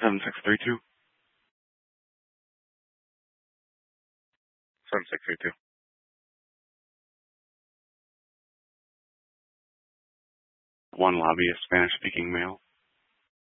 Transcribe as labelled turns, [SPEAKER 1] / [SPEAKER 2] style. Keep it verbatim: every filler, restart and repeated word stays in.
[SPEAKER 1] seven six three two. seven six three two. One lobbyist, Spanish-speaking male.